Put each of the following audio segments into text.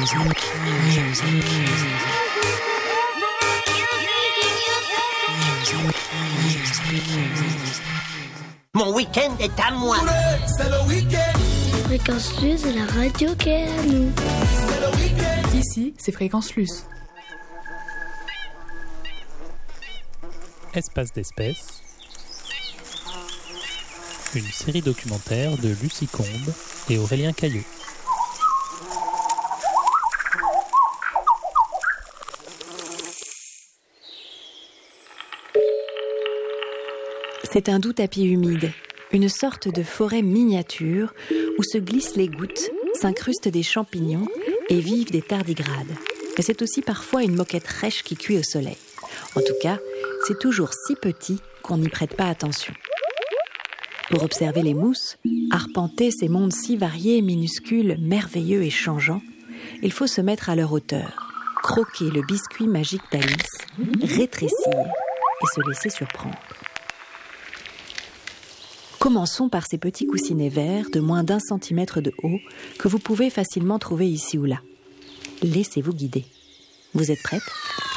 Mon week-end est à moi. C'est le week-end. Fréquence Luce, c'est la radio qui est à nous. C'est le week-end. Ici, c'est Fréquence Luce. Espace d'espèces. Une série documentaire de Lucie Combe et Aurélien Caillot. C'est un doux tapis humide, une sorte de forêt miniature où se glissent les gouttes, s'incrustent des champignons et vivent des tardigrades. Mais c'est aussi parfois une moquette rêche qui cuit au soleil. En tout cas, c'est toujours si petit qu'on n'y prête pas attention. Pour observer les mousses, arpenter ces mondes si variés, minuscules, merveilleux et changeants, il faut se mettre à leur hauteur, croquer le biscuit magique d'Alice, rétrécir et se laisser surprendre. Commençons par ces petits coussinets verts de moins d'1 centimètre de haut que vous pouvez facilement trouver ici ou là. Laissez-vous guider. Vous êtes prête ?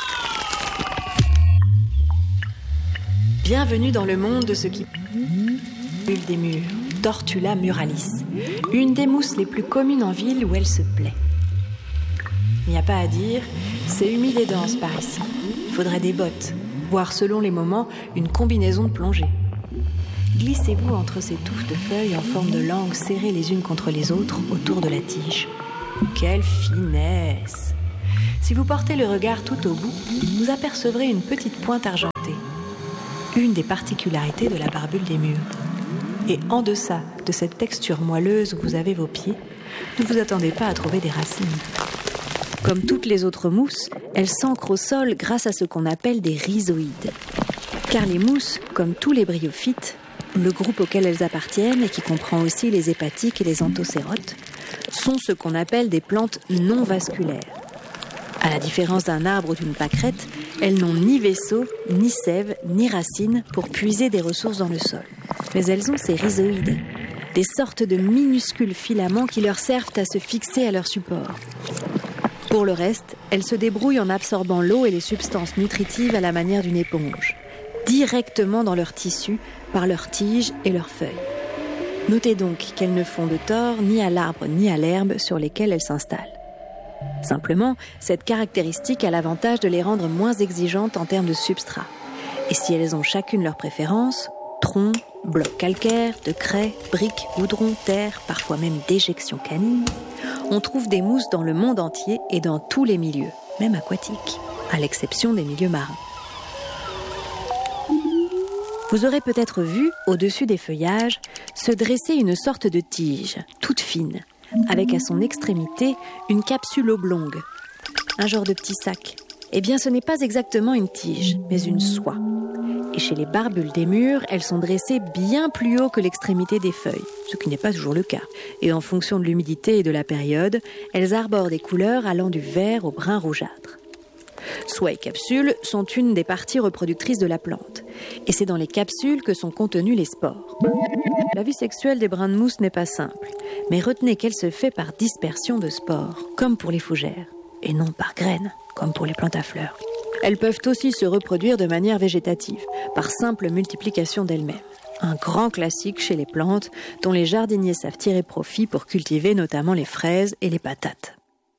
Bienvenue dans le monde de ce qui bulle des murs, Tortula muralis, une des mousses les plus communes en ville où elle se plaît. Il n'y a pas à dire, c'est humide et dense par ici. Il faudrait des bottes, voire selon les moments, une combinaison de plongée. Glissez-vous entre ces touffes de feuilles en forme de langue serrées les unes contre les autres autour de la tige. Quelle finesse! Si vous portez le regard tout au bout, vous apercevrez une petite pointe argentée. Une des particularités de la barbule des murs. Et en deçà de cette texture moelleuse où vous avez vos pieds, ne vous attendez pas à trouver des racines. Comme toutes les autres mousses, elles s'ancrent au sol grâce à ce qu'on appelle des rhizoïdes. Car les mousses, comme tous les bryophytes, le groupe auquel elles appartiennent, et qui comprend aussi les hépatiques et les anthocérotes, sont ce qu'on appelle des plantes non vasculaires. À la différence d'un arbre ou d'une pâquerette, elles n'ont ni vaisseau, ni sève, ni racines pour puiser des ressources dans le sol. Mais elles ont ces rhizoïdes, des sortes de minuscules filaments qui leur servent à se fixer à leur support. Pour le reste, elles se débrouillent en absorbant l'eau et les substances nutritives à la manière d'une éponge, directement dans leur tissu, par leurs tiges et leurs feuilles. Notez donc qu'elles ne font de tort ni à l'arbre ni à l'herbe sur lesquelles elles s'installent. Simplement, cette caractéristique a l'avantage de les rendre moins exigeantes en termes de substrat. Et si elles ont chacune leurs préférences, tronc, blocs calcaires, de craie, briques, goudron, terre, parfois même déjections canines, on trouve des mousses dans le monde entier et dans tous les milieux, même aquatiques, à l'exception des milieux marins. Vous aurez peut-être vu, au-dessus des feuillages, se dresser une sorte de tige, toute fine, avec à son extrémité une capsule oblongue, un genre de petit sac. Eh bien, ce n'est pas exactement une tige, mais une soie. Et chez les barbules des murs, elles sont dressées bien plus haut que l'extrémité des feuilles, ce qui n'est pas toujours le cas. Et en fonction de l'humidité et de la période, elles arborent des couleurs allant du vert au brun rougeâtre. Soie et capsules sont une des parties reproductrices de la plante. Et c'est dans les capsules que sont contenus les spores. La vie sexuelle des brins de mousse n'est pas simple, mais retenez qu'elle se fait par dispersion de spores, comme pour les fougères, et non par graines, comme pour les plantes à fleurs. Elles peuvent aussi se reproduire de manière végétative, par simple multiplication d'elles-mêmes. Un grand classique chez les plantes, dont les jardiniers savent tirer profit pour cultiver notamment les fraises et les patates.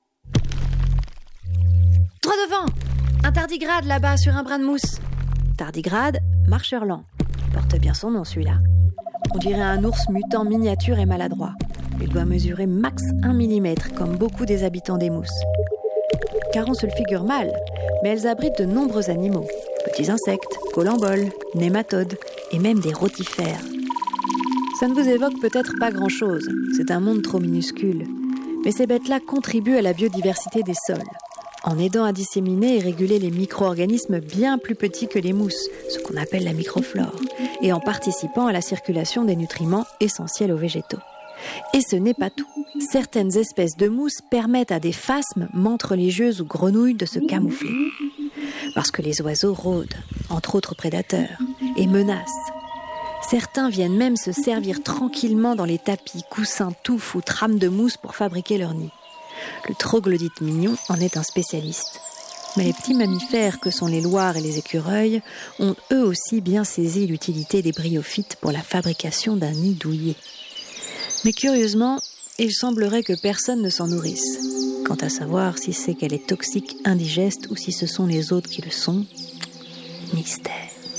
Droit devant! Un tardigrade là-bas sur un brin de mousse. Tardigrade, marcheur lent. Il porte bien son nom celui-là. On dirait un ours mutant miniature et maladroit. Il doit mesurer max 1 mm, comme beaucoup des habitants des mousses. Car on se le figure mal, mais elles abritent de nombreux animaux. Petits insectes, colamboles, nématodes et même des rotifères. Ça ne vous évoque peut-être pas grand-chose, c'est un monde trop minuscule. Mais ces bêtes-là contribuent à la biodiversité des sols, en aidant à disséminer et réguler les micro-organismes bien plus petits que les mousses, ce qu'on appelle la microflore, et en participant à la circulation des nutriments essentiels aux végétaux. Et ce n'est pas tout. Certaines espèces de mousses permettent à des phasmes, menthes religieuses ou grenouilles de se camoufler. Parce que les oiseaux rôdent, entre autres prédateurs, et menacent. Certains viennent même se servir tranquillement dans les tapis, coussins, touffes ou trames de mousse pour fabriquer leur nid. Le troglodyte mignon en est un spécialiste. Mais les petits mammifères que sont les loirs et les écureuils ont eux aussi bien saisi l'utilité des bryophytes pour la fabrication d'un nid douillet. Mais curieusement, il semblerait que personne ne s'en nourrisse. Quant à savoir si c'est qu'elle est toxique, indigeste ou si ce sont les autres qui le sont, mystère.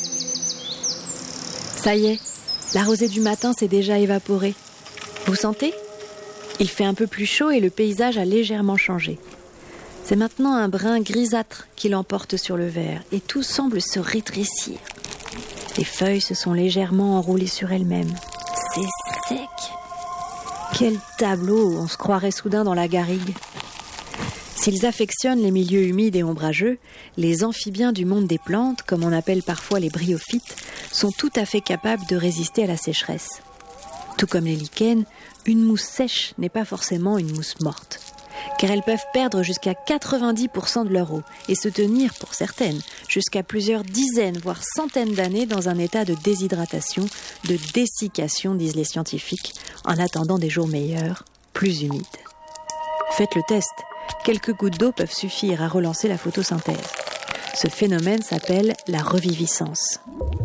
Ça y est, la rosée du matin s'est déjà évaporée. Vous sentez ? Il fait un peu plus chaud et le paysage a légèrement changé. C'est maintenant un brun grisâtre qui l'emporte sur le vert et tout semble se rétrécir. Les feuilles se sont légèrement enroulées sur elles-mêmes. C'est sec. Quel tableau, on se croirait soudain dans la garrigue. S'ils affectionnent les milieux humides et ombrageux, les amphibiens du monde des plantes, comme on appelle parfois les bryophytes, sont tout à fait capables de résister à la sécheresse. Tout comme les lichens, une mousse sèche n'est pas forcément une mousse morte, car elles peuvent perdre jusqu'à 90% de leur eau et se tenir, pour certaines, jusqu'à plusieurs dizaines, voire centaines d'années dans un état de déshydratation, de dessiccation, disent les scientifiques, en attendant des jours meilleurs, plus humides. Faites le test. Quelques gouttes d'eau peuvent suffire à relancer la photosynthèse. Ce phénomène s'appelle la reviviscence.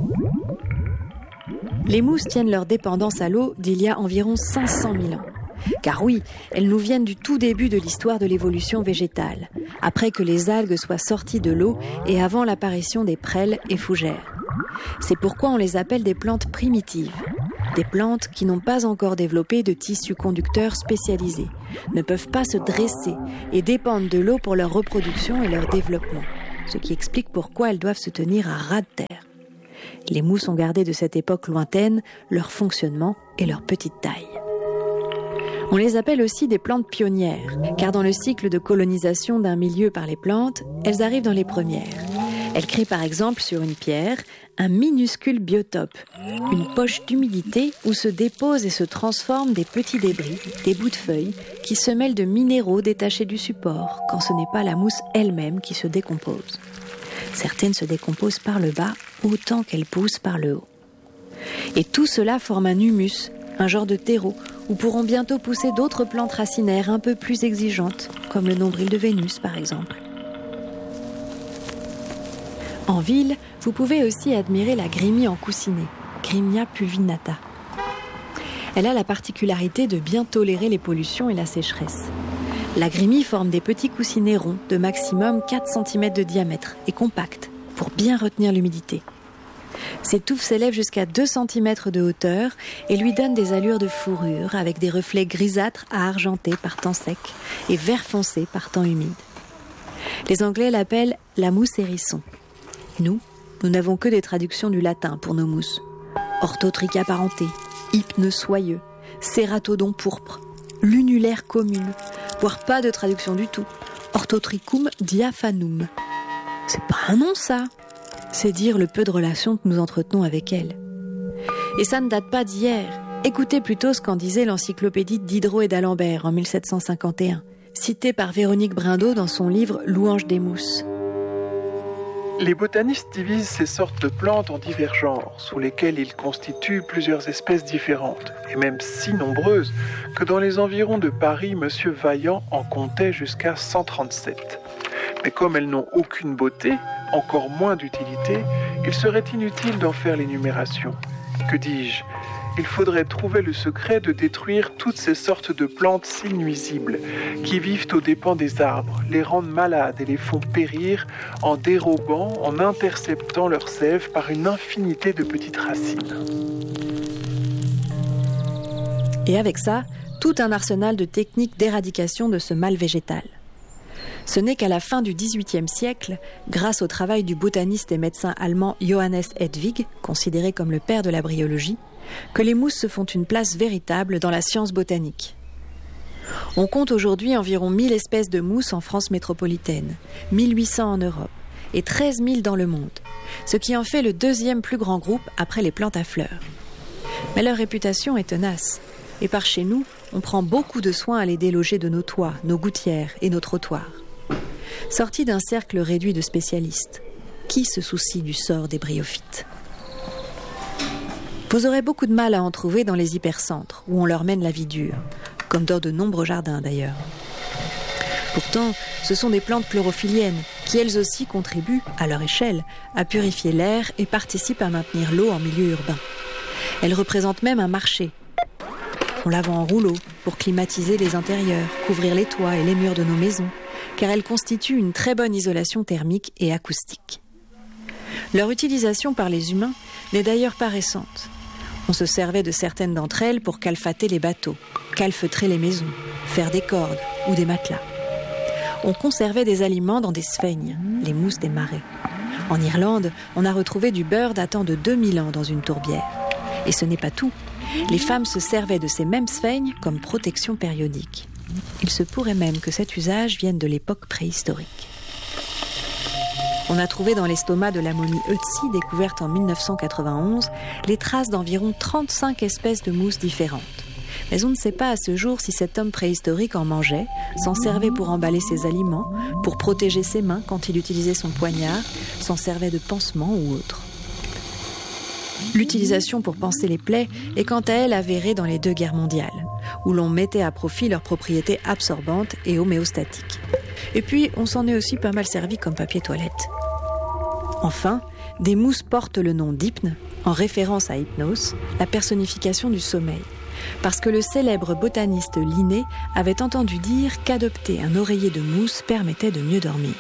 Les mousses tiennent leur dépendance à l'eau d'il y a environ 500 000 ans. Car oui, elles nous viennent du tout début de l'histoire de l'évolution végétale, après que les algues soient sorties de l'eau et avant l'apparition des prêles et fougères. C'est pourquoi on les appelle des plantes primitives. Des plantes qui n'ont pas encore développé de tissus conducteurs spécialisés, ne peuvent pas se dresser et dépendent de l'eau pour leur reproduction et leur développement, ce qui explique pourquoi elles doivent se tenir à ras de terre. Les mousses ont gardé de cette époque lointaine leur fonctionnement et leur petite taille. On les appelle aussi des plantes pionnières, car dans le cycle de colonisation d'un milieu par les plantes, elles arrivent dans les premières. Elles créent par exemple sur une pierre un minuscule biotope, une poche d'humidité où se déposent et se transforment des petits débris, des bouts de feuilles, qui se mêlent de minéraux détachés du support, quand ce n'est pas la mousse elle-même qui se décompose. Certaines se décomposent par le bas autant qu'elles poussent par le haut. Et tout cela forme un humus, un genre de terreau, où pourront bientôt pousser d'autres plantes racinaires un peu plus exigeantes, comme le nombril de Vénus par exemple. En ville, vous pouvez aussi admirer la grimie en coussinet, Grimnia pulvinata. Elle a la particularité de bien tolérer les pollutions et la sécheresse. La grimie forme des petits coussinets ronds de maximum 4 cm de diamètre et compacts pour bien retenir l'humidité. Ses touffes s'élèvent jusqu'à 2 cm de hauteur et lui donnent des allures de fourrure avec des reflets grisâtres à argentés par temps sec et vert foncé par temps humide. Les Anglais l'appellent la mousse hérisson. Nous n'avons que des traductions du latin pour nos mousses. Orthotricha parenté, hypne soyeux, cératodon pourpre, lunulaire commune, voire pas de traduction du tout. Orthotrichum diaphanum. C'est pas un nom ça. C'est dire le peu de relations que nous entretenons avec elle. Et ça ne date pas d'hier. Écoutez plutôt ce qu'en disait l'encyclopédie Diderot et d'Alembert en 1751, citée par Véronique Brindeau dans son livre Louange des mousses. Les botanistes divisent ces sortes de plantes en divers genres, sous lesquels ils constituent plusieurs espèces différentes, et même si nombreuses que dans les environs de Paris, M. Vaillant en comptait jusqu'à 137. Mais comme elles n'ont aucune beauté, encore moins d'utilité, il serait inutile d'en faire l'énumération. Que dis-je ? Il faudrait trouver le secret de détruire toutes ces sortes de plantes si nuisibles, qui vivent aux dépens des arbres, les rendent malades et les font périr en dérobant, en interceptant leurs sève par une infinité de petites racines. Et avec ça, tout un arsenal de techniques d'éradication de ce mal végétal. Ce n'est qu'à la fin du XVIIIe siècle, grâce au travail du botaniste et médecin allemand Johannes Hedwig, considéré comme le père de la bryologie, que les mousses se font une place véritable dans la science botanique. On compte aujourd'hui environ 1000 espèces de mousses en France métropolitaine, 1800 en Europe et 13 000 dans le monde, ce qui en fait le deuxième plus grand groupe après les plantes à fleurs. Mais leur réputation est tenace, et par chez nous, on prend beaucoup de soin à les déloger de nos toits, nos gouttières et nos trottoirs. Sortis d'un cercle réduit de spécialistes, qui se soucie du sort des bryophytes ? Vous aurez beaucoup de mal à en trouver dans les hypercentres, où on leur mène la vie dure, comme dans de nombreux jardins d'ailleurs. Pourtant, ce sont des plantes chlorophylliennes qui elles aussi contribuent, à leur échelle, à purifier l'air et participent à maintenir l'eau en milieu urbain. Elles représentent même un marché. On la vend en rouleau pour climatiser les intérieurs, couvrir les toits et les murs de nos maisons, car elles constituent une très bonne isolation thermique et acoustique. Leur utilisation par les humains n'est d'ailleurs pas récente. On se servait de certaines d'entre elles pour calfater les bateaux, calfeutrer les maisons, faire des cordes ou des matelas. On conservait des aliments dans des sphègnes, les mousses des marais. En Irlande, on a retrouvé du beurre datant de 2000 ans dans une tourbière. Et ce n'est pas tout. Les femmes se servaient de ces mêmes sphègnes comme protection périodique. Il se pourrait même que cet usage vienne de l'époque préhistorique. On a trouvé dans l'estomac de la momie Ötzi, découverte en 1991, les traces d'environ 35 espèces de mousses différentes. Mais on ne sait pas à ce jour si cet homme préhistorique en mangeait, s'en servait pour emballer ses aliments, pour protéger ses mains quand il utilisait son poignard, s'en servait de pansement ou autre. L'utilisation pour panser les plaies est quant à elle avérée dans les 2 guerres mondiales, où l'on mettait à profit leurs propriétés absorbantes et homéostatiques. Et puis, on s'en est aussi pas mal servi comme papier toilette. Enfin, des mousses portent le nom d'hypne, en référence à Hypnos, la personnification du sommeil, parce que le célèbre botaniste Linné avait entendu dire qu'adopter un oreiller de mousse permettait de mieux dormir.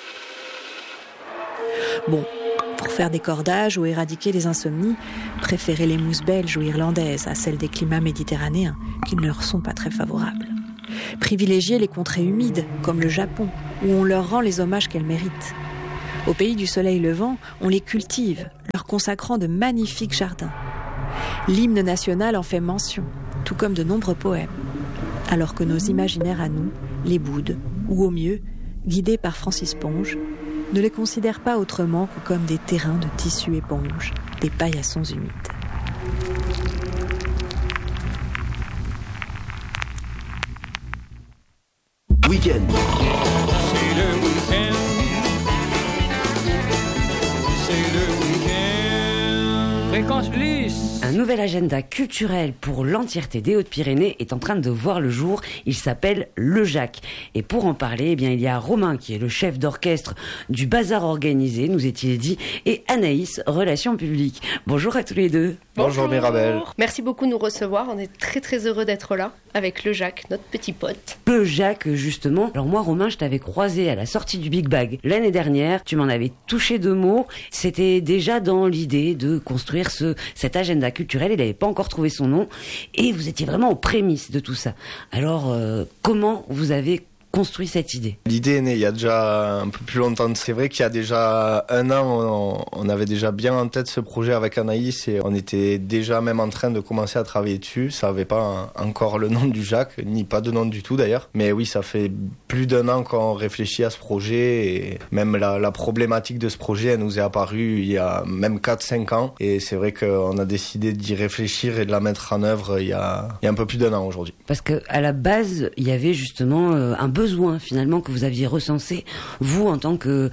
Bon, pour faire des cordages ou éradiquer les insomnies, préférez les mousses belges ou irlandaises à celles des climats méditerranéens, qui ne leur sont pas très favorables. Privilégiez les contrées humides, comme le Japon, où on leur rend les hommages qu'elles méritent. Au pays du soleil levant, on les cultive, leur consacrant de magnifiques jardins. L'hymne national en fait mention, tout comme de nombreux poèmes, alors que nos imaginaires à nous les boudent, ou au mieux, guidés par Francis Ponge, ne les considèrent pas autrement que comme des terrains de tissu éponge, des paillassons humides. Week-end. C'est le week-end. C'est le week-end. Fréquence Plus. Un nouvel agenda culturel pour l'entièreté des Hautes-Pyrénées est en train de voir le jour. Il s'appelle Le Jacq. Et pour en parler, eh bien, il y a Romain qui est le chef d'orchestre du bazar organisé, nous est-il dit, et Anaïs, relations publiques. Bonjour à tous les deux. Bonjour Mirabel. Merci beaucoup de nous recevoir. On est très très heureux d'être là avec le Jacq, notre petit pote. Le Jacq, justement. Alors moi, Romain, je t'avais croisé à la sortie du Big Bag l'année dernière. Tu m'en avais touché 2 mots. C'était déjà dans l'idée de construire cet agenda culturel. Il n'avait pas encore trouvé son nom. Et vous étiez vraiment aux prémices de tout ça. Alors, comment vous avez construit cette idée? L'idée est née il y a déjà un peu plus longtemps. C'est vrai qu'il y a déjà 1 an, on avait déjà bien en tête ce projet avec Anaïs et on était déjà même en train de commencer à travailler dessus. Ça n'avait pas encore le nom du Jacq, ni pas de nom du tout d'ailleurs. Mais oui, ça fait plus d'1 an qu'on réfléchit à ce projet et même la problématique de ce projet, elle nous est apparue il y a même 4-5 ans. Et c'est vrai qu'on a décidé d'y réfléchir et de la mettre en œuvre il y a un peu plus d'1 an aujourd'hui. Parce qu'à la base, il y avait justement un besoin finalement que vous aviez recensé, vous en tant que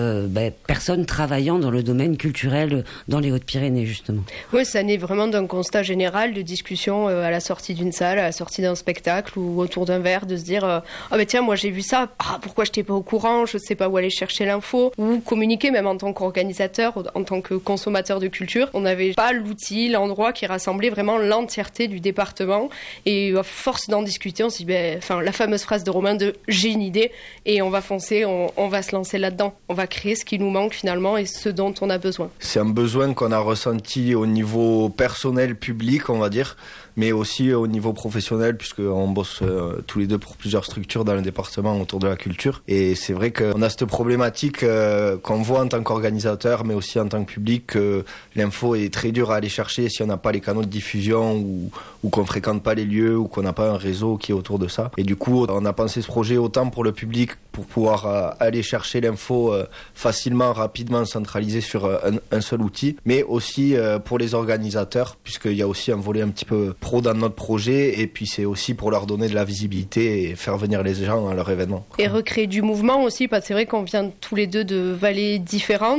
personne travaillant dans le domaine culturel dans les Hautes-Pyrénées justement. Oui, ça naît vraiment d'un constat général de discussion à la sortie d'une salle, à la sortie d'un spectacle ou autour d'un verre, de se dire tiens, moi j'ai vu ça, pourquoi je n'étais pas au courant, je ne sais pas où aller chercher l'info, ou communiquer même en tant qu'organisateur, en tant que consommateur de culture. On n'avait pas l'outil, l'endroit qui rassemblait vraiment l'entièreté du département et à force d'en discuter, on s'est dit la fameuse phrase de Romain de j'ai une idée et on va foncer, on va se lancer là-dedans. On va créer ce qui nous manque finalement et ce dont on a besoin. C'est un besoin qu'on a ressenti au niveau personnel, public, on va dire, mais aussi au niveau professionnel puisqu'on bosse tous les deux pour plusieurs structures dans le département autour de la culture. Et c'est vrai qu'on a cette problématique qu'on voit en tant qu'organisateur, mais aussi en tant que public, que l'info est très dure à aller chercher si on n'a pas les canaux de diffusion ou qu'on fréquente pas les lieux ou qu'on n'a pas un réseau qui est autour de ça. Et du coup, on a pensé ce projet autant pour le public pour pouvoir aller chercher l'info facilement, rapidement, centralisé sur un seul outil, mais aussi pour les organisateurs, puisqu'il y a aussi un volet un petit peu pro dans notre projet, et puis c'est aussi pour leur donner de la visibilité et faire venir les gens à leur événement. Et recréer du mouvement aussi, parce que c'est vrai qu'on vient tous les deux de vallées différentes.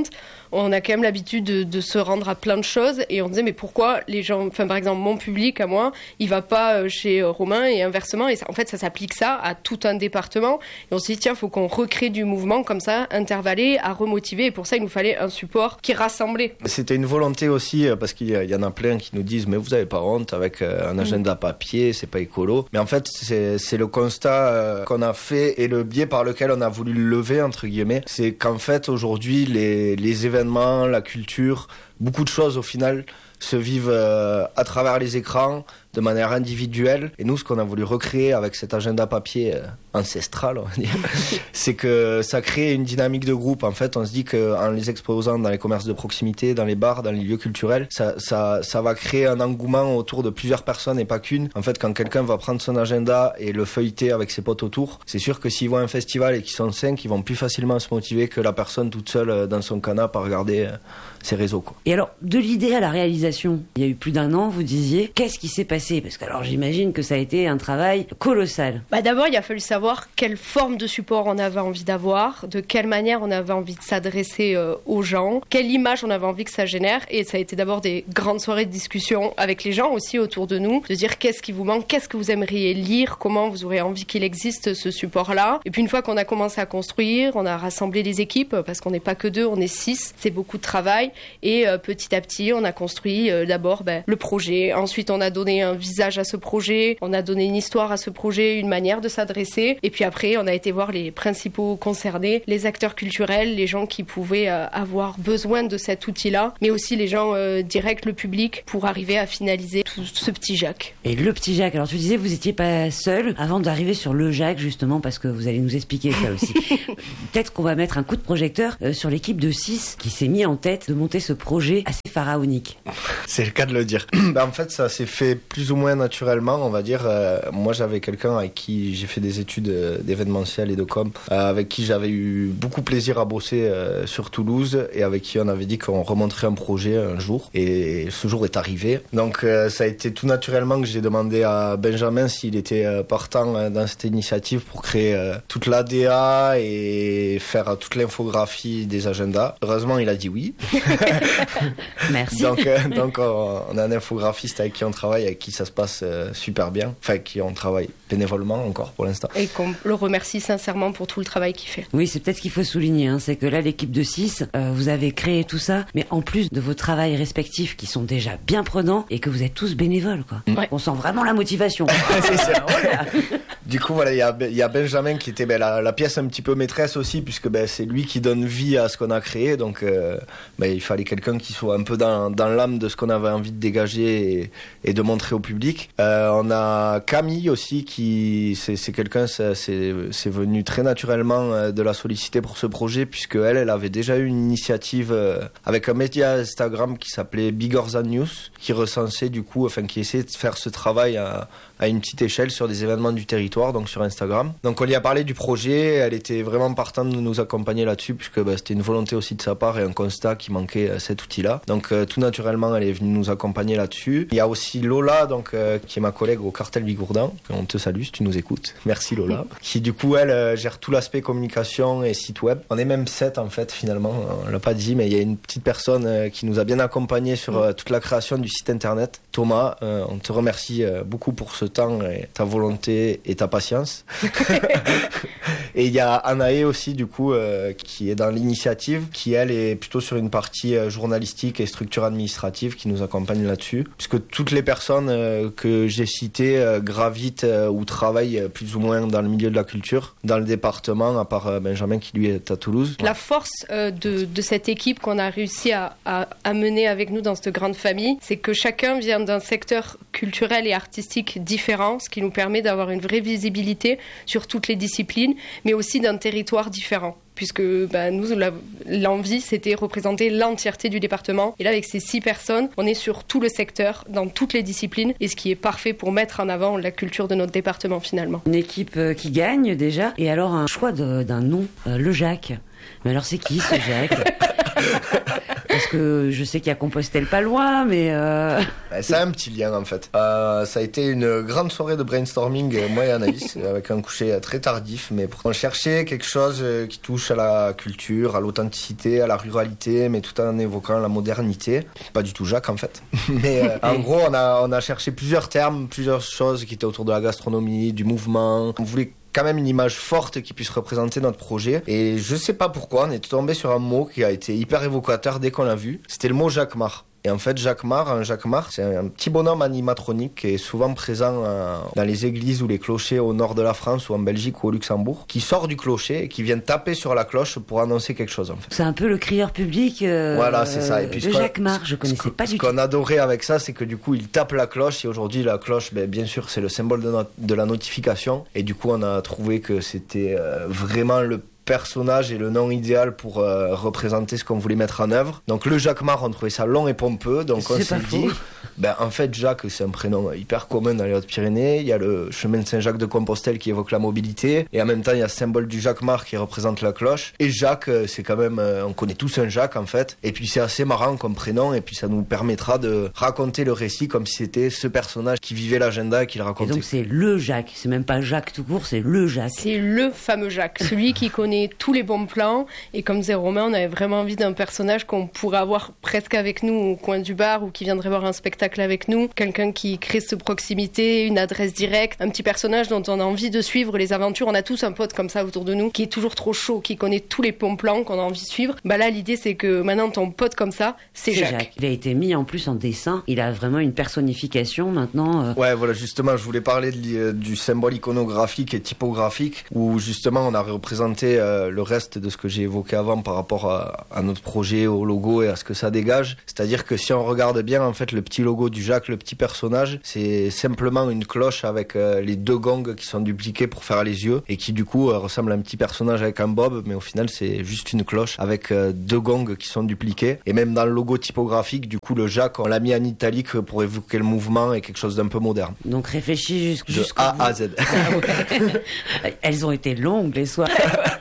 on a quand même l'habitude de se rendre à plein de choses et on disait mais pourquoi les gens, enfin par exemple mon public à moi, il va pas chez Romain et inversement, et ça, en fait ça s'applique ça à tout un département, et on s'est dit tiens, faut qu'on recrée du mouvement comme ça, intervallé, à remotiver, et pour ça il nous fallait un support qui rassemblait. C'était une volonté aussi, parce qu'il y en a plein qui nous disent mais vous avez pas honte avec un agenda papier, c'est pas écolo, mais en fait c'est le constat qu'on a fait et le biais par lequel on a voulu le lever entre guillemets, c'est qu'en fait aujourd'hui les événements, la culture, beaucoup de choses au final se vivent à travers les écrans de manière individuelle, et nous ce qu'on a voulu recréer avec cet agenda papier ancestral, on va dire, c'est que ça crée une dynamique de groupe. En fait on se dit qu'en les exposant dans les commerces de proximité, dans les bars, dans les lieux culturels, ça va créer un engouement autour de plusieurs personnes et pas qu'une. En fait quand quelqu'un va prendre son agenda et le feuilleter avec ses potes autour, c'est sûr que s'ils voient un festival et qu'ils sont 5, ils vont plus facilement se motiver que la personne toute seule dans son canapé à regarder ses réseaux, quoi. Et alors, de l'idée à la réalisation, il y a eu plus d'1 an, vous disiez, qu'est-ce qui s'est passé? Parce que alors j'imagine que ça a été un travail colossal. D'abord, il a fallu savoir quelle forme de support on avait envie d'avoir, de quelle manière on avait envie de s'adresser aux gens, quelle image on avait envie que ça génère, et ça a été d'abord des grandes soirées de discussion avec les gens aussi autour de nous, de dire qu'est-ce qui vous manque, qu'est-ce que vous aimeriez lire, comment vous aurez envie qu'il existe ce support-là. Et puis une fois qu'on a commencé à construire, on a rassemblé les équipes, parce qu'on n'est pas que 2, on est 6, c'est beaucoup de travail. Et petit à petit, on a construit d'abord le projet. Ensuite, on a donné un visage à ce projet. On a donné une histoire à ce projet, une manière de s'adresser. Et puis après, on a été voir les principaux concernés, les acteurs culturels, les gens qui pouvaient avoir besoin de cet outil-là, mais aussi les gens directs, le public, pour arriver à finaliser tout ce petit Jacques. Et le petit Jacques, alors tu disais vous étiez pas seul avant d'arriver sur le Jacques, justement, parce que vous allez nous expliquer ça aussi. Peut-être qu'on va mettre un coup de projecteur sur l'équipe de 6 qui s'est mis en tête de monter ce projet assez pharaonique. C'est le cas de le dire. En fait, ça s'est fait plus ou moins naturellement, on va dire. Moi, j'avais quelqu'un avec qui j'ai fait des études d'événementiel et de com, avec qui j'avais eu beaucoup plaisir à bosser sur Toulouse, et avec qui on avait dit qu'on remonterait un projet un jour. Et ce jour est arrivé. Donc, ça a été tout naturellement que j'ai demandé à Benjamin s'il était partant dans cette initiative pour créer toute l'ADA et faire toute l'infographie des agendas. Heureusement, il a dit oui. Merci. Donc on a un infographiste avec qui on travaille, avec qui ça se passe super bien, enfin avec qui on travaille bénévolement encore pour l'instant. Et qu'on le remercie sincèrement pour tout le travail qu'il fait. Oui, c'est peut-être ce qu'il faut souligner, c'est que là l'équipe de 6, vous avez créé tout ça, mais en plus de vos travails respectifs qui sont déjà bien prenants, et que vous êtes tous bénévoles, quoi. Ouais. On sent vraiment la motivation. C'est ça. Du coup voilà, il y a Benjamin qui était la pièce un petit peu maîtresse aussi, puisque c'est lui qui donne vie à ce qu'on a créé, donc il fallait quelqu'un qui soit un peu dans l'âme de ce qu'on avait envie de dégager et de montrer au public. On a Camille aussi, qui c'est quelqu'un, c'est venu très naturellement de la solliciter pour ce projet, puisque elle avait déjà eu une initiative avec un média Instagram qui s'appelait Bigger Than News, qui recensait du coup, qui essayait de faire ce travail à une petite échelle sur des événements du territoire, donc sur Instagram. Donc on lui a parlé du projet, elle était vraiment partante de nous accompagner là-dessus, puisque c'était une volonté aussi de sa part et un constat qui manquait cet outil-là. Donc tout naturellement, elle est venue nous accompagner là-dessus. Il y a aussi Lola, qui est ma collègue au Cartel Bigourdan. On te salue si tu nous écoutes. Merci Lola. Qui du coup, elle gère tout l'aspect communication et site web. On est même 7 en fait finalement. On l'a pas dit, mais il y a une petite personne qui nous a bien accompagné sur toute la création du site internet. Thomas, on te remercie beaucoup pour ce temps et ta volonté et ta patience. Et il y a Anaé aussi du coup qui est dans l'initiative, qui elle est plutôt sur une partie journalistique et structure administrative, qui nous accompagne là-dessus, puisque toutes les personnes que j'ai citées gravitent ou travaillent plus ou moins dans le milieu de la culture dans le département, à part Benjamin qui lui est à Toulouse. La force de cette équipe qu'on a réussi à mener avec nous dans cette grande famille, c'est que chacun vient d'un secteur culturel et artistique différent, ce qui nous permet d'avoir une vraie visibilité sur toutes les disciplines, mais aussi d'un territoire différent. Puisque nous, l'envie, c'était représenter l'entièreté du département. Et là, avec ces 6 personnes, on est sur tout le secteur, dans toutes les disciplines, et ce qui est parfait pour mettre en avant la culture de notre département, finalement. Une équipe qui gagne, déjà, et alors un choix d'un nom, le Jacques. Mais alors c'est qui ce Jacques? Parce que je sais qu'il y a Compostelle pas loin, mais... Ça a un petit lien en fait. Ça a été une grande soirée de brainstorming, moi et Anaïs, avec un coucher très tardif, mais on cherchait quelque chose qui touche à la culture, à l'authenticité, à la ruralité, mais tout en évoquant la modernité. Pas du tout Jacques en fait. Mais en gros, on a cherché plusieurs termes, plusieurs choses qui étaient autour de la gastronomie, du mouvement. On voulait quand même une image forte qui puisse représenter notre projet. Et je sais pas pourquoi, on est tombé sur un mot qui a été hyper évocateur dès qu'on l'a vu. C'était le mot jacquemart. Et en fait, jacquemart, c'est un petit bonhomme animatronique qui est souvent présent dans les églises ou les clochers au nord de la France ou en Belgique ou au Luxembourg, qui sort du clocher et qui vient taper sur la cloche pour annoncer quelque chose. En fait. C'est un peu le crieur public voilà, c'est ça. Et puis, de Jacquemart, je connaissais pas du tout. Ce qu'on adorait avec ça, c'est que du coup, il tape la cloche et aujourd'hui, la cloche, bien sûr, c'est le symbole de la notification. Et du coup, on a trouvé que c'était vraiment le personnage et le nom idéal pour représenter ce qu'on voulait mettre en œuvre. Donc le Jacquemart, on trouvait ça long et pompeux, donc on s'est dit en fait Jacques c'est un prénom hyper commun dans les Hautes-Pyrénées, il y a le chemin de Saint-Jacques de Compostelle qui évoque la mobilité et en même temps il y a ce symbole du Jacquemart qui représente la cloche et Jacques c'est quand même on connaît tous un Jacques en fait et puis c'est assez marrant comme prénom et puis ça nous permettra de raconter le récit comme si c'était ce personnage qui vivait l'agenda et qui le racontait. Et donc c'est le Jacques, c'est même pas Jacques tout court, c'est le Jacques. C'est le fameux Jacques, celui qui connaît tous les bons plans et comme disait Romain, on avait vraiment envie d'un personnage qu'on pourrait avoir presque avec nous au coin du bar ou qui viendrait voir un spectacle avec nous, quelqu'un qui crée cette proximité, une adresse directe, un petit personnage dont on a envie de suivre les aventures. On a tous un pote comme ça autour de nous qui est toujours trop chaud, qui connaît tous les bons plans qu'on a envie de suivre. Là l'idée c'est que maintenant ton pote comme ça, c'est Jacques. Il a été mis en plus en dessin, il a vraiment une personnification maintenant. Ouais voilà, justement je voulais parler du symbole iconographique et typographique où justement on a représenté le reste de ce que j'ai évoqué avant par rapport à notre projet, au logo et à ce que ça dégage. C'est-à-dire que si on regarde bien, en fait, le petit logo du Jacques, le petit personnage, c'est simplement une cloche avec les deux gongs qui sont dupliqués pour faire les yeux et qui du coup ressemble à un petit personnage avec un bob, mais au final c'est juste une cloche avec deux gongs qui sont dupliqués. Et même dans le logo typographique, du coup le Jacques, on l'a mis en italique pour évoquer le mouvement et quelque chose d'un peu moderne. Donc réfléchis jusqu'au A à Z. Elles ont été longues les soirées.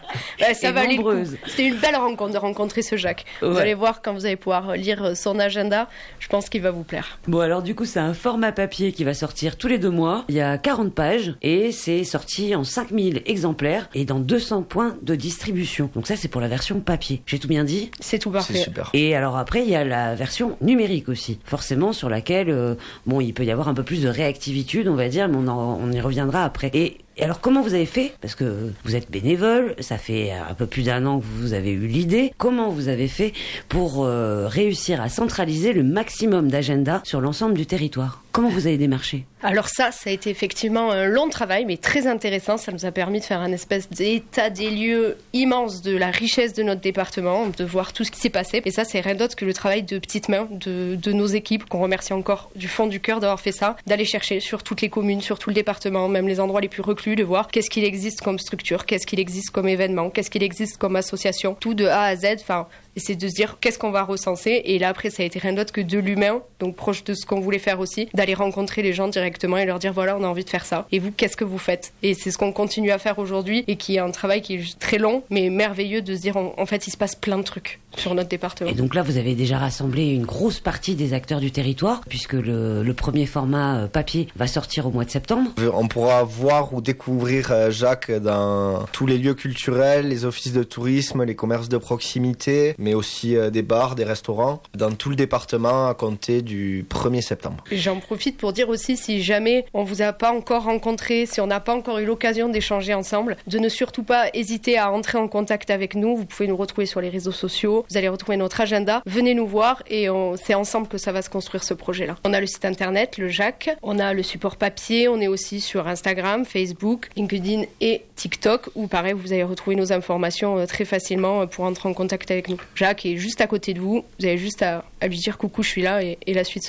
Ça va aller le coup. C'était une belle rencontre de rencontrer ce Jacques. Vous allez voir quand vous allez pouvoir lire son agenda, je pense qu'il va vous plaire. Bon alors du coup c'est un format papier qui va sortir tous les 2 mois. Il y a 40 pages et c'est sorti en 5000 exemplaires et dans 200 points de distribution. Donc ça c'est pour la version papier. J'ai tout bien dit? C'est tout parfait. C'est super. Et alors après il y a la version numérique aussi. Forcément sur laquelle il peut y avoir un peu plus de réactivité on va dire, mais on y reviendra après. Et alors comment vous avez fait? Parce que vous êtes bénévole, ça fait un peu plus d'1 an que vous avez eu l'idée. Comment vous avez fait pour réussir à centraliser le maximum d'agenda sur l'ensemble du territoire? Comment vous avez démarché? Alors ça a été effectivement un long travail, mais très intéressant. Ça nous a permis de faire un espèce d'état des lieux immense de la richesse de notre département, de voir tout ce qui s'est passé. Et ça, c'est rien d'autre que le travail de petites mains de nos équipes, qu'on remercie encore du fond du cœur d'avoir fait ça, d'aller chercher sur toutes les communes, sur tout le département, même les endroits les plus reclus, de voir qu'est-ce qu'il existe comme structure, qu'est-ce qu'il existe comme événement, qu'est-ce qu'il existe comme association, tout de A à Z, et c'est de se dire qu'est-ce qu'on va recenser. Et là après ça a été rien d'autre que de l'humain, donc proche de ce qu'on voulait faire aussi, d'aller rencontrer les gens directement et leur dire voilà on a envie de faire ça et vous qu'est-ce que vous faites. Et c'est ce qu'on continue à faire aujourd'hui et qui est un travail qui est juste très long mais merveilleux de se dire en fait il se passe plein de trucs sur notre département. Et donc là vous avez déjà rassemblé une grosse partie des acteurs du territoire puisque le premier format papier va sortir au mois de septembre. On pourra voir ou découvrir Jacques dans tous les lieux culturels, les offices de tourisme, les commerces de proximité, mais aussi des bars, des restaurants, dans tout le département à compter du 1er septembre. J'en profite pour dire aussi, si jamais on vous a pas encore rencontré, si on n'a pas encore eu l'occasion d'échanger ensemble, de ne surtout pas hésiter à entrer en contact avec nous. Vous pouvez nous retrouver sur les réseaux sociaux, vous allez retrouver notre agenda, venez nous voir et c'est ensemble que ça va se construire ce projet-là. On a le site internet, le Jacques, on a le support papier, on est aussi sur Instagram, Facebook, LinkedIn et TikTok, où pareil, vous allez retrouver nos informations très facilement pour entrer en contact avec nous. Jacques est juste à côté de vous, vous avez juste à lui dire coucou, je suis là et la suite se fera.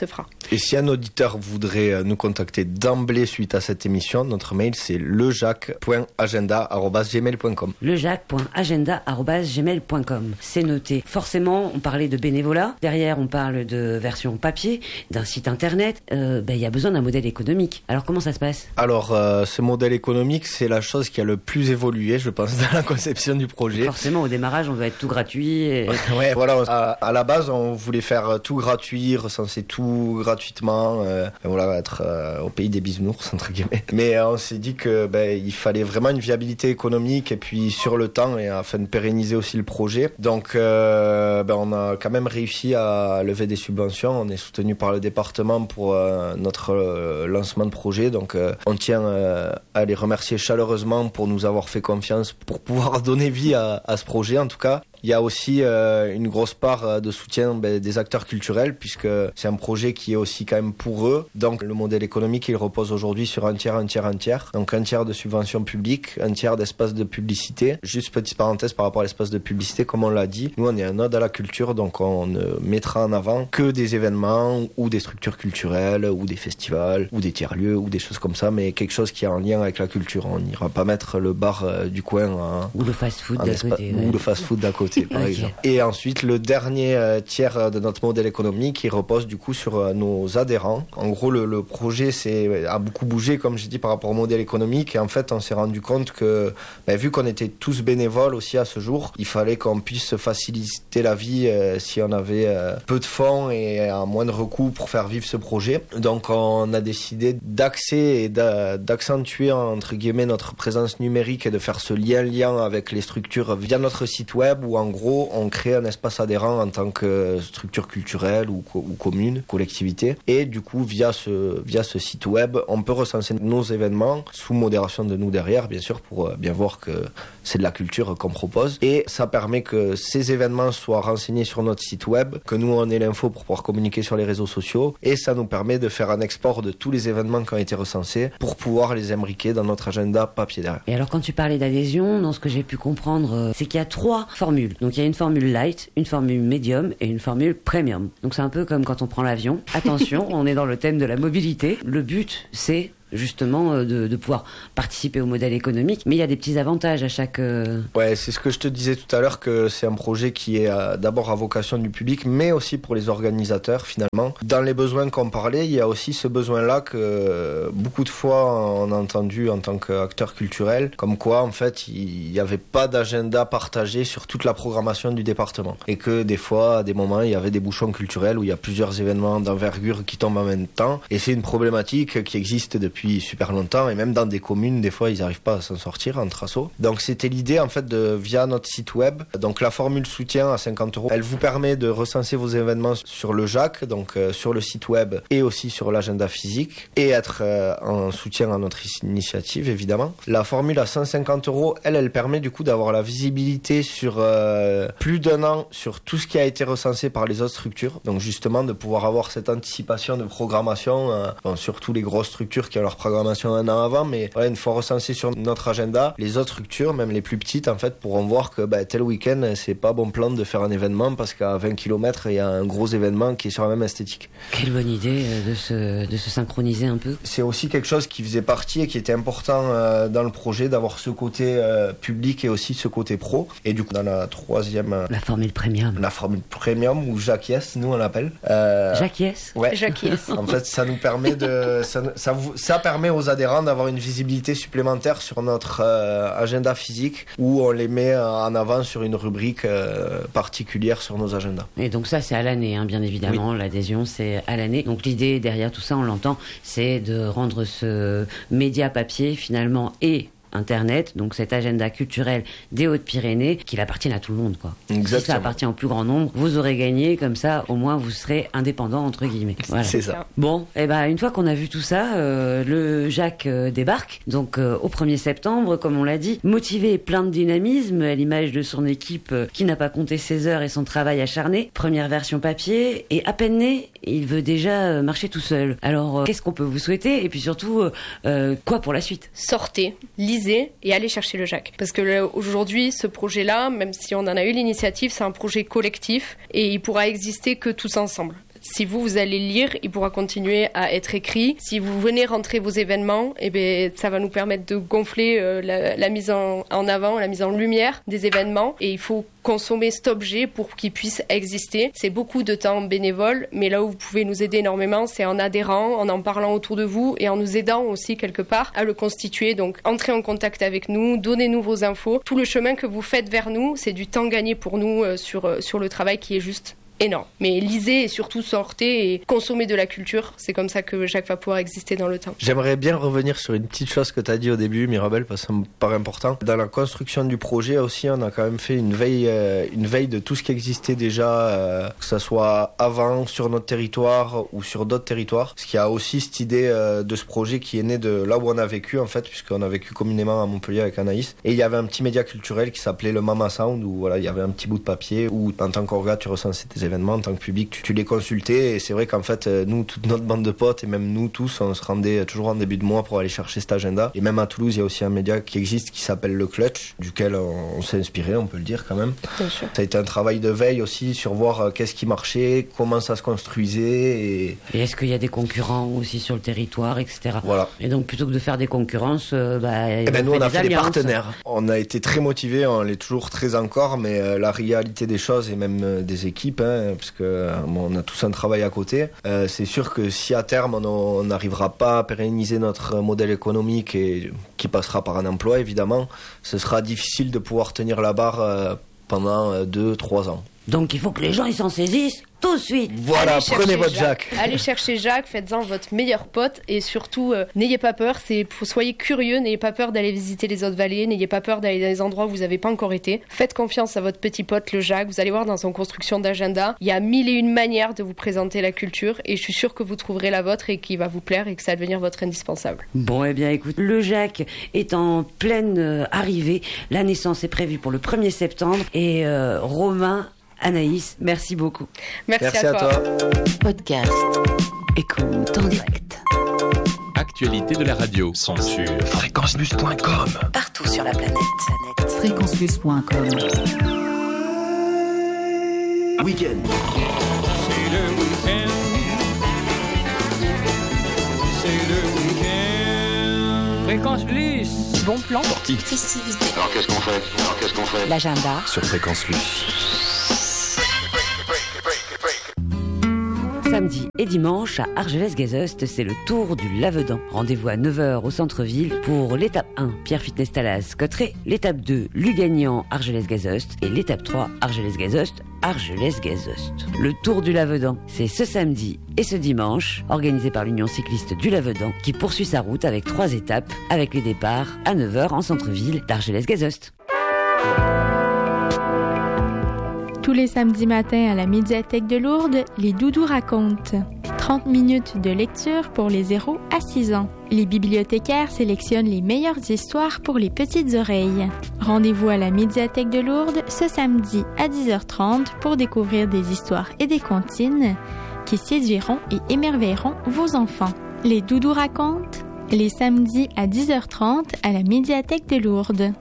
Et si un auditeur voudrait nous contacter d'emblée suite à cette émission, notre mail c'est lejac.agenda@gmail.com. lejac.agenda@gmail.com. C'est noté. Forcément, on parlait de bénévolat. Derrière, on parle de version papier, d'un site internet. Il y a besoin d'un modèle économique. Alors, comment ça se passe ? Alors, ce modèle économique, c'est la chose qui a le plus évolué, je pense, dans la conception du projet. Forcément, au démarrage, on veut être tout gratuit. Ouais, voilà. À la base, on voulait faire tout gratuit, recenser tout gratuitement. Être au pays des bisounours, entre guillemets. Mais on s'est dit que il fallait vraiment une viabilité économique et puis sur le temps et afin de pérenniser aussi le projet. Donc, on a quand même réussi à lever des subventions. On est soutenu par le département pour notre lancement de projet. Donc, on tient à les remercier chaleureusement pour nous avoir fait confiance, pour pouvoir donner vie à ce projet en tout cas. Il y a aussi une grosse part de soutien des acteurs culturels puisque c'est un projet qui est aussi quand même pour eux. Donc le modèle économique il repose aujourd'hui sur un tiers. Donc un tiers de subventions publiques, un tiers d'espace de publicité. Juste petite parenthèse par rapport à l'espace de publicité, comme on l'a dit, nous on est un ode à la culture donc on ne mettra en avant que des événements ou des structures culturelles ou des festivals ou des tiers-lieux ou des choses comme ça, mais quelque chose qui est en lien avec la culture. On n'ira pas mettre le bar du coin ou le fast-food d'à côté. Ou le fast-food d'à côté. Par exemple. Et ensuite, le dernier tiers de notre modèle économique, il repose du coup sur nos adhérents. En gros, le projet a beaucoup bougé, comme j'ai dit, par rapport au modèle économique. Et en fait, on s'est rendu compte que, vu qu'on était tous bénévoles aussi à ce jour, il fallait qu'on puisse se faciliter la vie si on avait peu de fonds et à moindre coût pour faire vivre ce projet. Donc, on a décidé d'axer et d'accentuer, entre guillemets, notre présence numérique et de faire ce lien avec les structures via notre site web où en gros, on crée un espace adhérent en tant que structure culturelle ou commune, collectivité. Et du coup, via ce site web, on peut recenser nos événements sous modération de nous derrière, bien sûr, pour bien voir que c'est de la culture qu'on propose. Et ça permet que ces événements soient renseignés sur notre site web, que nous, on ait l'info pour pouvoir communiquer sur les réseaux sociaux. Et ça nous permet de faire un export de tous les événements qui ont été recensés pour pouvoir les imbriquer dans notre agenda papier derrière. Et alors, quand tu parlais d'adhésion, dans ce que j'ai pu comprendre, c'est qu'il y a 3 formules. Donc il y a une formule light, une formule medium et une formule premium. Donc c'est un peu comme quand on prend l'avion. Attention, on est dans le thème de la mobilité. Le but, c'est justement de pouvoir participer au modèle économique, mais il y a des petits avantages à chaque... Ouais, c'est ce que je te disais tout à l'heure, que c'est un projet qui est d'abord à vocation du public, mais aussi pour les organisateurs finalement. Dans les besoins qu'on parlait, il y a aussi ce besoin-là que beaucoup de fois on a entendu en tant qu'acteur culturel, comme quoi en fait il n'y avait pas d'agenda partagé sur toute la programmation du département. Et que des fois, à des moments, il y avait des bouchons culturels où il y a plusieurs événements d'envergure qui tombent en même temps. Et c'est une problématique qui existe depuis super longtemps, et même dans des communes, des fois, ils n'arrivent pas à s'en sortir entre assos. Donc, c'était l'idée, en fait, via notre site web. Donc, la formule soutien à 50 €, elle vous permet de recenser vos événements sur le JAC, donc sur le site web et aussi sur l'agenda physique, et être en soutien à notre initiative, évidemment. La formule à 150 €, elle permet du coup d'avoir la visibilité sur plus d'un an sur tout ce qui a été recensé par les autres structures. Donc, justement, de pouvoir avoir cette anticipation de programmation, surtout les grosses structures qui ont leur programmation un an avant, mais une fois recensé sur notre agenda, les autres structures, même les plus petites, en fait, pourront voir que tel week-end, c'est pas bon plan de faire un événement parce qu'à 20 km, il y a un gros événement qui est sur la même esthétique. Quelle bonne idée de se synchroniser un peu. C'est aussi quelque chose qui faisait partie et qui était important dans le projet, d'avoir ce côté public et aussi ce côté pro. Et du coup, dans la troisième... la formule premium. La formule premium, ou Jacques-Yes, nous on l'appelle. Jacques-Yes. Ouais. Jacques-Yes. En fait, ça nous permet ça permet aux adhérents d'avoir une visibilité supplémentaire sur notre agenda physique, où on les met en avant sur une rubrique particulière sur nos agendas. Et donc ça, c'est à l'année, bien évidemment. Oui. L'adhésion, c'est à l'année. Donc l'idée derrière tout ça, on l'entend, c'est de rendre ce média papier finalement et Internet, donc cet agenda culturel des Hautes-Pyrénées, qu'il appartienne à tout le monde, quoi. Exactement. Si ça appartient au plus grand nombre, vous aurez gagné, comme ça, au moins, vous serez indépendant, entre guillemets. Voilà. C'est ça. Bon, une fois qu'on a vu tout ça, le Jacques débarque, donc au 1er septembre, comme on l'a dit, motivé et plein de dynamisme, à l'image de son équipe qui n'a pas compté ses heures et son travail acharné. Première version papier, et à peine né, il veut déjà marcher tout seul. Alors, qu'est-ce qu'on peut vous souhaiter? Et puis surtout, quoi pour la suite? Sortez, lisez et allez chercher le JAC. Parce que aujourd'hui, ce projet-là, même si on en a eu l'initiative, c'est un projet collectif et il pourra exister que tous ensemble. Si vous allez lire, il pourra continuer à être écrit. Si vous venez rentrer vos événements, ça va nous permettre de gonfler la mise en avant, la mise en lumière des événements. Et il faut consommer cet objet pour qu'il puisse exister. C'est beaucoup de temps bénévole, mais là où vous pouvez nous aider énormément, c'est en adhérant, en parlant autour de vous et en nous aidant aussi quelque part à le constituer. Donc, entrez en contact avec nous, donnez-nous vos infos. Tout le chemin que vous faites vers nous, c'est du temps gagné pour nous sur le travail qui est juste énorme. Mais lisez et surtout sortez et consommez de la culture. C'est comme ça que Jacques va pouvoir exister dans le temps. J'aimerais bien revenir sur une petite chose que tu as dit au début, Mirabel, parce que ça me paraît important. Dans la construction du projet aussi, on a quand même fait une veille de tout ce qui existait déjà, que ça soit avant sur notre territoire ou sur d'autres territoires. Parce qu'il y a aussi cette idée de ce projet qui est né de là où on a vécu, en fait, puisqu'on a vécu communément à Montpellier avec Anaïs. Et il y avait un petit média culturel qui s'appelait le Mama Sound, où voilà, il y avait un petit bout de papier où, en tant qu'orga, tu recensais tes événements, en tant que public, tu les consultais. Et c'est vrai qu'en fait, nous, toute notre bande de potes, et même nous tous, on se rendait toujours en début de mois pour aller chercher cet agenda. Et même à Toulouse, il y a aussi un média qui existe qui s'appelle Le Clutch, duquel on s'est inspiré, on peut le dire quand même. Bien sûr. Ça a été un travail de veille aussi sur voir qu'est-ce qui marchait, comment ça se construisait. Et est-ce qu'il y a des concurrents aussi sur le territoire, etc. Voilà. Et donc, plutôt que de faire des concurrences, nous, on a fait des partenaires. On a été très motivés, on l'est toujours très encore, mais la réalité des choses et même des équipes, parce qu'on a tous un travail à côté, c'est sûr que si à terme on n'arrivera pas à pérenniser notre modèle économique et qui passera par un emploi, évidemment, ce sera difficile de pouvoir tenir la barre pendant 2-3 ans. Donc il faut que les gens ils s'en saisissent tout de suite. Voilà, prenez votre Jacques. Allez chercher Jacques, faites-en votre meilleur pote et surtout, n'ayez pas peur, soyez curieux, n'ayez pas peur d'aller visiter les autres vallées, n'ayez pas peur d'aller dans les endroits où vous n'avez pas encore été. Faites confiance à votre petit pote, le Jacques. Vous allez voir dans son construction d'agenda, il y a 1001 manières de vous présenter la culture et je suis sûre que vous trouverez la vôtre et qui va vous plaire et que ça va devenir votre indispensable. Bon, eh bien écoute, le Jacques est en pleine arrivée. La naissance est prévue pour le 1er septembre et Romain, Anaïs, merci beaucoup. Merci à toi. Podcast. Écoute en direct. Actualité de la radio sont sur fréquenceplus.com. Partout sur la planète. Fréquenceplus.com. Week-end. C'est le week-end. C'est le week-end. Fréquence Plus. Bon plan. Sortie. Festivité. Alors qu'est-ce qu'on fait L'agenda. Sur Fréquence Plus. Samedi et dimanche à Argelès-Gazost, c'est le tour du Lavedan. Rendez-vous à 9h au centre-ville pour l'étape 1, Pierre Fitness Talas, Cotteret, l'étape 2, Lugagnan, Argelès-Gazost et l'étape 3, Argelès-Gazost, Argelès-Gazost. Le tour du Lavedan, c'est ce samedi et ce dimanche, organisé par l'Union cycliste du Lavedan, qui poursuit sa route avec 3 étapes, avec les départs à 9h en centre-ville d'Argelès-Gazost. Tous les samedis matins à la médiathèque de Lourdes, les Doudous racontent. 30 minutes de lecture pour les 0 à 6 ans. Les bibliothécaires sélectionnent les meilleures histoires pour les petites oreilles. Rendez-vous à la médiathèque de Lourdes ce samedi à 10h30 pour découvrir des histoires et des comptines qui séduiront et émerveilleront vos enfants. Les Doudous racontent les samedis à 10h30 à la médiathèque de Lourdes.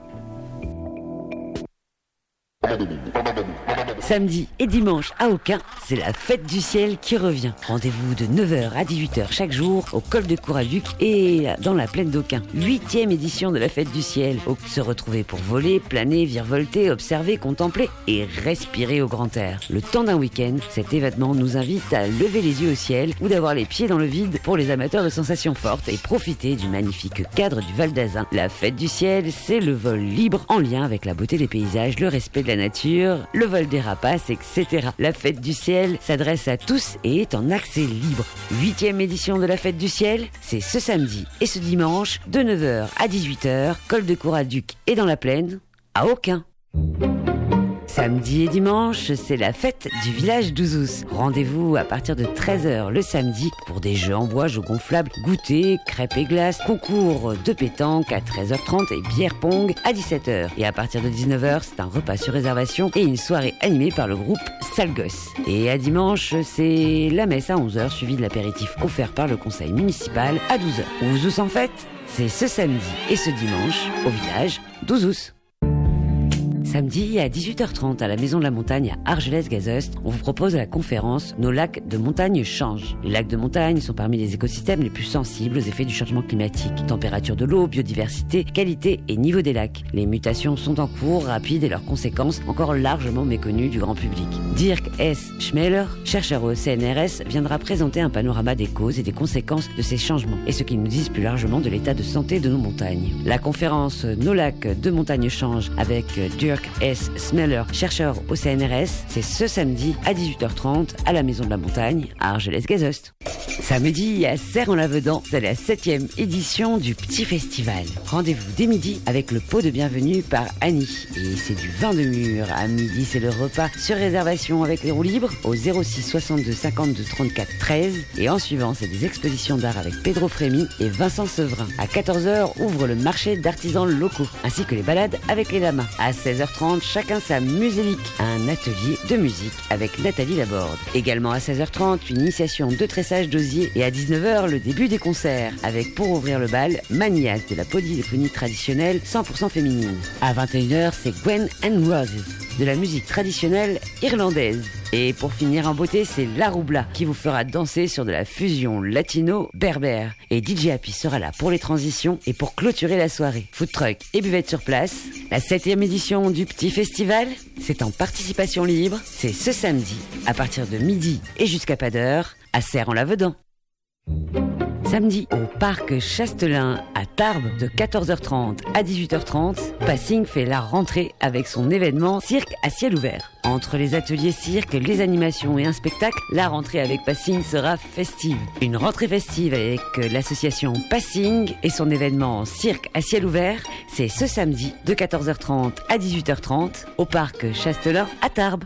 Samedi et dimanche à Aucun, c'est la fête du ciel qui revient. Rendez-vous de 9h à 18h chaque jour au col de Couraduc et dans la plaine d'Aucun. 8e édition de la fête du ciel. Se retrouver pour voler, planer, virevolter, observer, contempler et respirer au grand air. Le temps d'un week-end, cet événement nous invite à lever les yeux au ciel ou d'avoir les pieds dans le vide pour les amateurs de sensations fortes et profiter du magnifique cadre du Val d'Azun. La fête du ciel, c'est le vol libre en lien avec la beauté des paysages, le respect de la nature, le vol des rapaces, etc. La fête du ciel s'adresse à tous et est en accès libre. 8e édition de la fête du ciel, c'est ce samedi et ce dimanche de 9h à 18h, col de Couraduc et dans la plaine, à Aucun. Samedi et dimanche, c'est la fête du village d'Ouzous. Rendez-vous à partir de 13h le samedi pour des jeux en bois, jeux gonflables, goûter, crêpes et glaces, concours de pétanque à 13h30 et bière pong à 17h. Et à partir de 19h, c'est un repas sur réservation et une soirée animée par le groupe Sale Gosse. Et à dimanche, c'est la messe à 11h suivie de l'apéritif offert par le conseil municipal à 12h. Ouzous en fête, c'est ce samedi et ce dimanche au village d'Ouzous. Samedi à 18h30 à la Maison de la Montagne à Argelès-Gazost, on vous propose la conférence « Nos lacs de montagne changent ». Les lacs de montagne sont parmi les écosystèmes les plus sensibles aux effets du changement climatique. Température de l'eau, biodiversité, qualité et niveau des lacs. Les mutations sont en cours, rapides et leurs conséquences encore largement méconnues du grand public. Dirk S. Schmeller, chercheur au CNRS, viendra présenter un panorama des causes et des conséquences de ces changements et ce qu'ils nous disent plus largement de l'état de santé de nos montagnes. La conférence « Nos lacs de montagne changent » avec Dirk S. Schmeller, chercheur au CNRS, c'est ce samedi à 18h30 à la Maison de la Montagne à Argelès-Gazost. Samedi à Serre-en-Lavedan, c'est la 7e édition du Petit Festival. Rendez-vous dès midi avec le pot de bienvenue par Annie. Et c'est du vin de mûre. À midi, c'est le repas sur réservation avec les roues libres au 06 62 52 34 13. Et en suivant, c'est des expositions d'art avec Pedro Frémy et Vincent Sevrin. À 14h, ouvre le marché d'artisans locaux, ainsi que les balades avec les lamas. À 16h30, chacun sa musélique, un atelier de musique avec Nathalie Laborde. Également à 16h30, une initiation de tressage d'osier et à 19h, le début des concerts avec pour ouvrir le bal, Manias de la polyphonie traditionnelle 100% féminine. À 21h, c'est Gwen and Roses, de la musique traditionnelle irlandaise. Et pour finir en beauté, c'est La Roubla qui vous fera danser sur de la fusion latino-berbère. Et DJ Happy sera là pour les transitions et pour clôturer la soirée. Food truck et buvette sur place. La 7e édition du Petit Festival, c'est en participation libre. C'est ce samedi, à partir de midi et jusqu'à pas d'heure, à Serre-en-Lavedan. Samedi, au parc Chastelin à Tarbes, de 14h30 à 18h30, Passing fait la rentrée avec son événement Cirque à ciel ouvert. Entre les ateliers cirque, les animations et un spectacle, la rentrée avec Passing sera festive. Une rentrée festive avec l'association Passing et son événement Cirque à ciel ouvert, c'est ce samedi de 14h30 à 18h30 au parc Chastelin à Tarbes.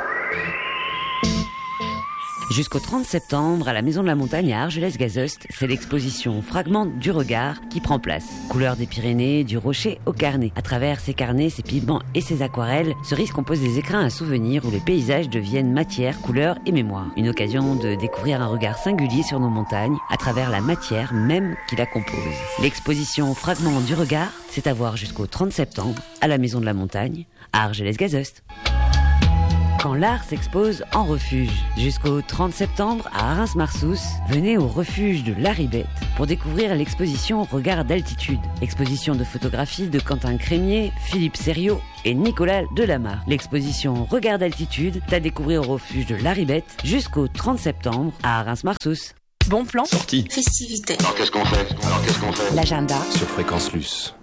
Jusqu'au 30 septembre, à la Maison de la Montagne à Argelès-Gazost, c'est l'exposition Fragments du regard qui prend place. Couleurs des Pyrénées, du rocher au carnet. À travers ces carnets, ces pigments et ces aquarelles, Cerise compose des écrins à souvenirs où les paysages deviennent matière, couleur et mémoire. Une occasion de découvrir un regard singulier sur nos montagnes à travers la matière même qui la compose. L'exposition Fragments du regard, c'est à voir jusqu'au 30 septembre à la Maison de la Montagne à Argelès-Gazost. Quand l'art s'expose en refuge. Jusqu'au 30 septembre à Reims-Marsous, venez au refuge de la Ribette pour découvrir l'exposition Regard d'altitude. Exposition de photographie de Quentin Crémier, Philippe Sériot et Nicolas Delamarre. L'exposition Regard d'altitude est à découvrir au refuge de la Ribette jusqu'au 30 septembre à Reims-Marsous. Bon plan. Sortie. Festivité. Alors qu'est-ce qu'on fait L'agenda. Sur Fréquence Luce.